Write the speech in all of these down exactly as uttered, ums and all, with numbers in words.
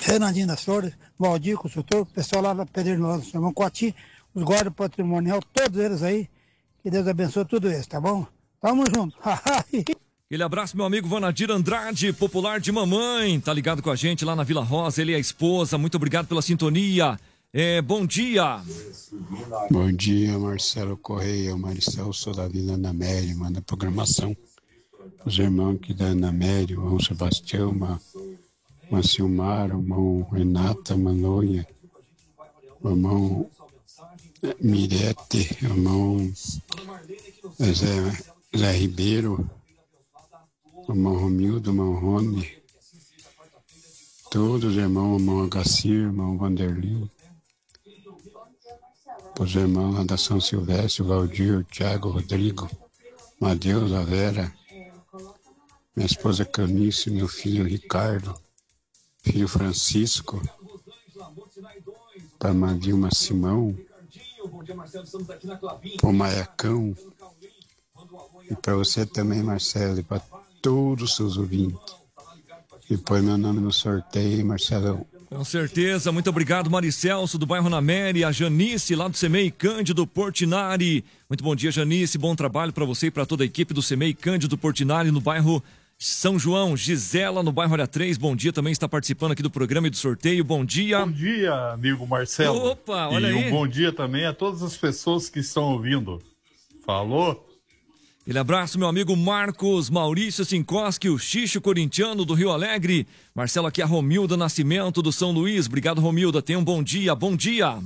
Renaldinho das Flores, Valdir, consultor, o pessoal lá da Pederneirosa, seu irmão Coati, os guardas patrimonial, todos eles aí. Que Deus abençoe tudo isso, tá bom? Tamo junto. Aquele abraço, meu amigo Vanadir Andrade, popular de mamãe, tá ligado com a gente lá na Vila Rosa, ele e a esposa, muito obrigado pela sintonia. É, bom dia. Bom dia, Marcelo Correia, Maricel, sou da Vila Ana Amélia, manda programação. Os irmãos aqui da Ana Amélia, o irmão Sebastião, uma, uma Silmar, o irmão Renata Manoia, o irmão Mirete, o irmão Zé, Zé Ribeiro, o irmão Romildo, o irmão Rony, todos os irmãos, o irmão Agacir, o irmão Vanderlei, os irmãos lá da São Silvestre, o Valdir, o Thiago, o Rodrigo, Madeus, a Vera, minha esposa Canice, meu filho Ricardo, filho Francisco, para Madilma Simão, o Maiacão, e para você também, Marcelo, e para todos os seus ouvintes. E põe meu nome no sorteio, Marcelão. Com certeza, muito obrigado, Maricelso, do bairro Naméria, a Janice, lá do CEMEI Cândido Portinari. Muito bom dia, Janice, bom trabalho para você e para toda a equipe do CEMEI Cândido Portinari, no bairro São João. Gisela, no bairro Área três, bom dia, também está participando aqui do programa e do sorteio, bom dia. Bom dia, amigo Marcelo. Opa, olha e aí. E um bom dia também a todas as pessoas que estão ouvindo. Falou? Aquele abraço, meu amigo Marcos Maurício Sinkoski, o Xixo corintiano do Rio Alegre. Marcelo, aqui é a Romilda Nascimento do São Luís. Obrigado, Romilda. Tenha um bom dia. Bom dia.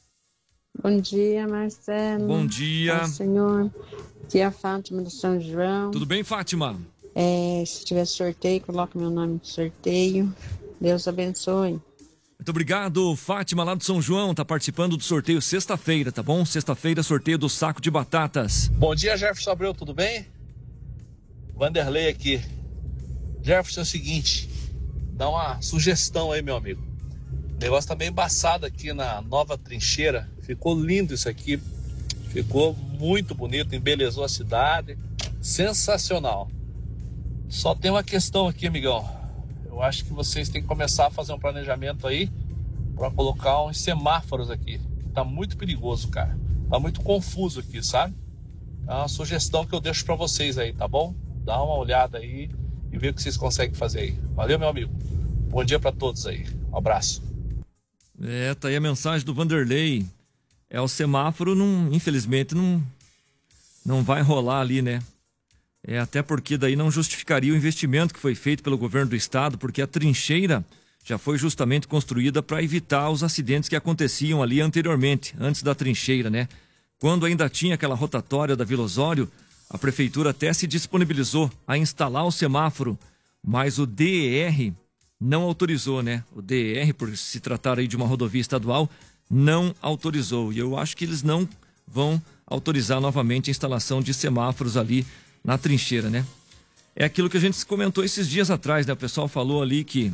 Bom dia, Marcelo. Bom dia. Oi, senhor. Aqui é a Fátima do São João. Tudo bem, Fátima? É, se tiver sorteio, coloque meu nome no sorteio. Deus abençoe. Muito obrigado, Fátima, lá do São João, tá participando do sorteio sexta-feira, tá bom? Sexta-feira, sorteio do saco de batatas. Bom dia, Jefferson Abreu, tudo bem? Vanderlei aqui. Jefferson, é o seguinte, dá uma sugestão aí, meu amigo. O negócio tá meio embaçado aqui na nova trincheira. Ficou lindo isso aqui. Ficou muito bonito, embelezou a cidade. Sensacional. Só tem uma questão aqui, amigão. Eu acho que vocês têm que começar a fazer um planejamento aí para colocar uns semáforos aqui. Tá muito perigoso, cara. Tá muito confuso aqui, sabe? É uma sugestão que eu deixo para vocês aí, tá bom? Dá uma olhada aí e vê o que vocês conseguem fazer aí. Valeu, meu amigo. Bom dia para todos aí. Um abraço. É, tá aí a mensagem do Vanderlei. É, o semáforo, não, infelizmente, não, não vai rolar ali, né? É, até porque daí não justificaria o investimento que foi feito pelo governo do estado, porque a trincheira já foi justamente construída para evitar os acidentes que aconteciam ali anteriormente, antes da trincheira, né? Quando ainda tinha aquela rotatória da Vila Osório, a prefeitura até se disponibilizou a instalar o semáforo, mas o D E R não autorizou, né? O D E R, por se tratar aí de uma rodovia estadual, não autorizou. E eu acho que eles não vão autorizar novamente a instalação de semáforos ali na trincheira, né? É aquilo que a gente comentou esses dias atrás, né? O pessoal falou ali que,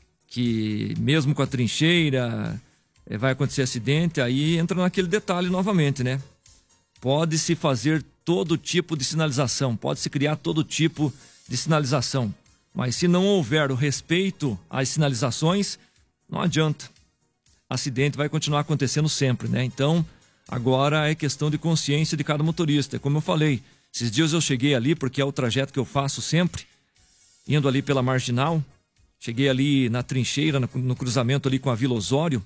que mesmo com a trincheira é, vai acontecer acidente, aí entra naquele detalhe novamente, né? Pode-se fazer todo tipo de sinalização, pode-se criar todo tipo de sinalização, mas se não houver o respeito às sinalizações, não adianta. Acidente vai continuar acontecendo sempre, né? Então, agora é questão de consciência de cada motorista, como eu falei. Esses dias eu cheguei ali, porque é o trajeto que eu faço sempre, indo ali pela Marginal, cheguei ali na trincheira, no cruzamento ali com a Vila Osório,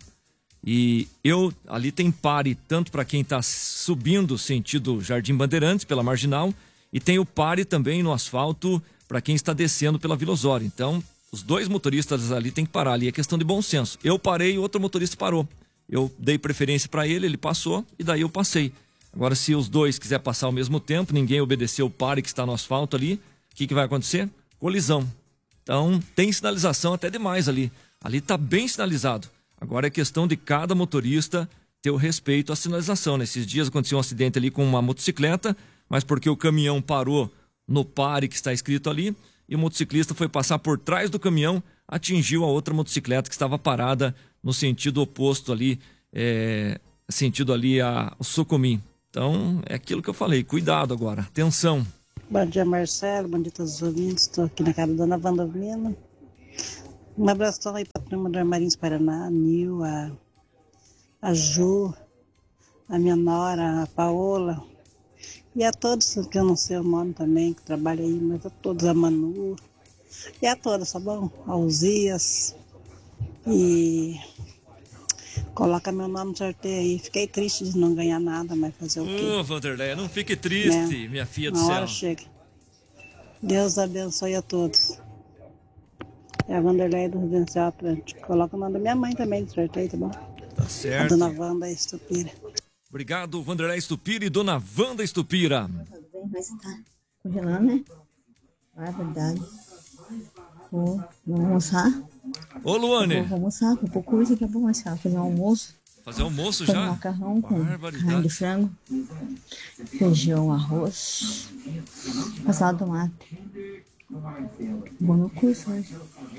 e eu, ali tem pare tanto para quem está subindo sentido Jardim Bandeirantes, pela Marginal, e tem o pare também no asfalto para quem está descendo pela Vila Osório. Então, os dois motoristas ali tem que parar ali, é questão de bom senso. Eu parei e o outro motorista parou. Eu dei preferência para ele, ele passou, e daí eu passei. Agora, se os dois quiser passar ao mesmo tempo, ninguém obedeceu o pare que está no asfalto ali, o que, que vai acontecer? Colisão. Então, tem sinalização até demais ali. Ali está bem sinalizado. Agora é questão de cada motorista ter o respeito à sinalização. Nesses dias aconteceu um acidente ali com uma motocicleta, mas porque o caminhão parou no pare que está escrito ali, e o motociclista foi passar por trás do caminhão, atingiu a outra motocicleta que estava parada no sentido oposto ali, é, sentido ali a, o Sucumim. Então, é aquilo que eu falei, cuidado agora, atenção. Bom dia, Marcelo, bom dia a todos os ouvintes, estou aqui na casa da Dona Wanda Vino. Um abração aí para prima do Marins Paraná, a Nil, a, a Ju, a minha nora, a Paola, e a todos, que eu não sei o nome também, que trabalham aí, mas a todos, a Manu, e a todos, tá bom? A Uzias, e coloca meu nome no sorteio aí. Fiquei triste de não ganhar nada, mas fazer o quê? Ô, oh, Vanderlei, não fique triste, né? minha filha do Uma céu. hora chega. Deus abençoe a todos. É a Vanderlei do Residencial Atlântico. Coloca o nome da minha mãe também no sorteio, tá bom? Tá certo. A dona Wanda Estupira. Obrigado, Vanderlei Estupira e dona Wanda Estupira. Mas tá congelando, né? Ah, é verdade. Vou, vou almoçar. Ô, Luane. Vou, vou almoçar, vou pôr coisa que é bom, Marcelo. Fazer um almoço. Fazer almoço Fazer já? macarrão com carne de frango, feijão, arroz, passado tomate. Bom no curso hoje.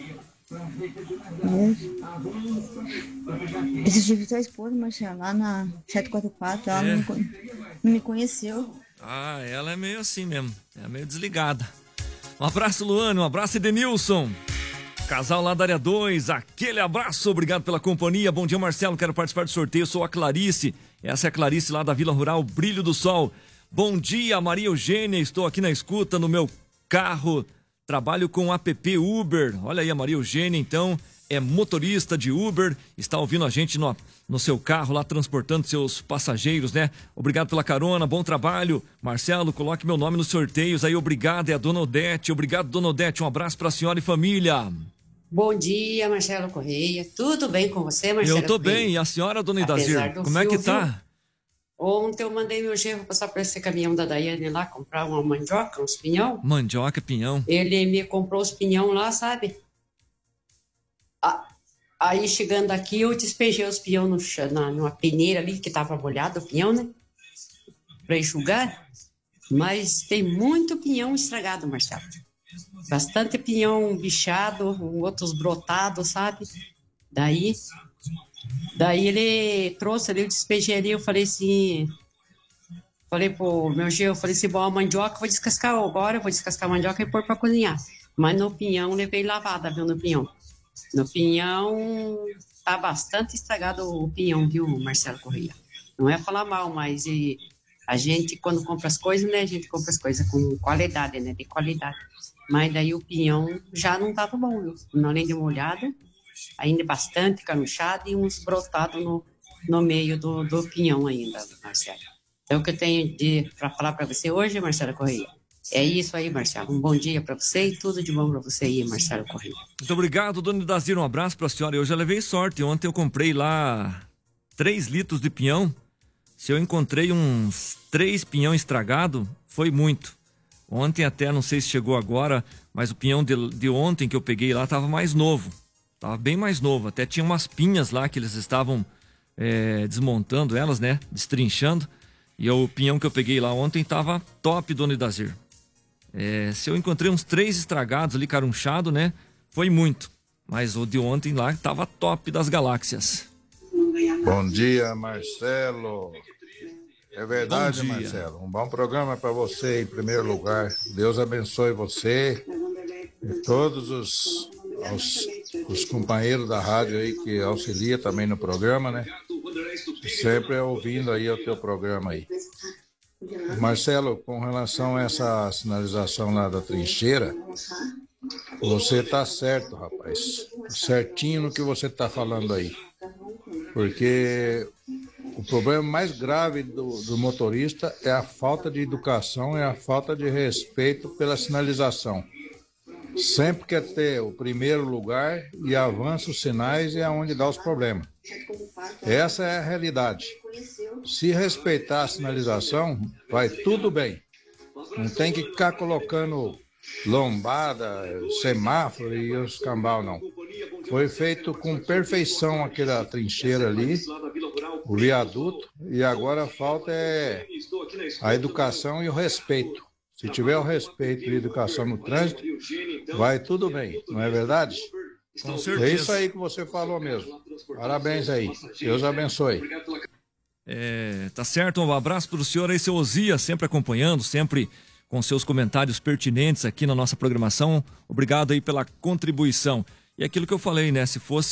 Esse tive tua esposa, Marcelo, lá na sete quatro quatro, ela É. não, me, con- não me conheceu. Ah, ela é meio assim mesmo. É meio desligada. Um abraço, Luane. Um abraço, Edenilson. Casal lá da área dois, aquele abraço, obrigado pela companhia. Bom dia, Marcelo, quero participar do sorteio, sou a Clarice. Essa é a Clarice lá da Vila Rural, Brilho do Sol. Bom dia, Maria Eugênia, estou aqui na escuta no meu carro, trabalho com o app Uber. Olha aí a Maria Eugênia, então, é motorista de Uber, está ouvindo a gente no, no seu carro lá, transportando seus passageiros, né? Obrigado pela carona, bom trabalho. Marcelo, coloque meu nome nos sorteios aí, obrigado, é a Dona Odete. Obrigado, Dona Odete, um abraço para a senhora e família. Bom dia, Marcelo Correia. Tudo bem com você, Marcelo? Eu tô Correia? bem, e a senhora, Dona Apesar Idazir, do como é frio, que tá? viu? Ontem eu mandei meu genro passar por esse caminhão da Daiane lá, comprar uma mandioca, uns pinhão. Mandioca, pinhão. Ele me comprou os pinhão lá, sabe? Ah, aí chegando aqui, eu despejei os pinhão no, chão, na, numa peneira ali, que tava molhado o pinhão, né? Pra enxugar. Mas tem muito pinhão estragado, Marcelo. Bastante pinhão bichado, outros brotados, sabe? Daí, daí ele trouxe ali, eu despejei ali, eu falei assim... Falei pro meu genro, eu falei assim, bom, a mandioca eu vou descascar agora, eu vou descascar a mandioca e pôr pra cozinhar. Mas no pinhão, levei lavada, viu, no pinhão. No pinhão, tá bastante estragado o pinhão, viu, Marcelo Correia? Não é falar mal, mas e, a gente, quando compra as coisas, né, a gente compra as coisas com qualidade, né, de qualidade. Mas daí o pinhão já não tava bom, viu? Além de molhado, ainda bastante canuchado e uns brotados no, no meio do, do pinhão ainda, Marcelo. Então, o que eu tenho de, para falar para você hoje, Marcelo Correia, é isso aí, Marcelo. Um bom dia para você e tudo de bom para você aí, Marcelo Correia. Muito obrigado, Dona Idazir, um abraço pra senhora. Eu já levei sorte, ontem eu comprei lá três litros de pinhão. Se eu encontrei uns três pinhão estragado, foi muito. Ontem até, não sei se chegou agora, mas o pinhão de, de ontem que eu peguei lá tava mais novo. Tava bem mais novo, até tinha umas pinhas lá que eles estavam é, desmontando elas, né, destrinchando. E o pinhão que eu peguei lá ontem tava top, Dona Idazir. É, se eu encontrei uns três estragados ali, carunchado, né, foi muito. Mas o de ontem lá tava top das galáxias. Bom dia, Marcelo. É verdade, Bom dia. Marcelo. Um bom programa para você em primeiro lugar. Deus abençoe você e todos os, os, os companheiros da rádio aí que auxilia também no programa, né? Sempre ouvindo aí o teu programa aí. Marcelo, com relação a essa sinalização lá da trincheira, você tá certo, rapaz. Certinho no que você tá falando aí. Porque o problema mais grave do, do motorista é a falta de educação, é a falta de respeito pela sinalização. Sempre quer ter o primeiro lugar e avança os sinais e é onde dá os problemas. Essa é a realidade. Se respeitar a sinalização, vai tudo bem. Não tem que ficar colocando lombada, semáforo e os cambal, não. Foi feito com perfeição aquela trincheira ali, o viaduto, e agora falta é a educação e o respeito. Se tiver o respeito e a educação no trânsito, vai tudo bem, não é verdade? Com certeza. É isso aí que você falou mesmo. Parabéns aí. Deus abençoe. É, tá certo, um abraço para o senhor aí, seu Osias, sempre acompanhando, sempre com seus comentários pertinentes aqui na nossa programação. Obrigado aí pela contribuição. E aquilo que eu falei, né? Se fosse